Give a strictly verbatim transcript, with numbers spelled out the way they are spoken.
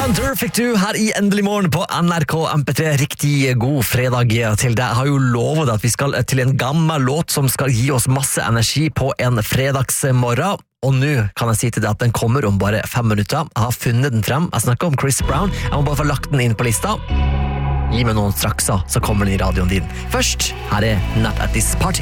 Hunter fikk du her i Endelig morgen på N R K M P tre. Riktig god fredag til deg. Jeg har jo lovet at vi skal til en gammel låt som skal gi oss masse energi på en fredagsmorgen. Og nå kan jeg si til deg at den kommer om bare fem minutter. Jeg har funnet den frem. Jeg snakker om Chris Brown. Jeg må bare få lagt den inn på lista. Gi meg noen strakser, så kommer den i radioen din. Først, her er Not at This Party.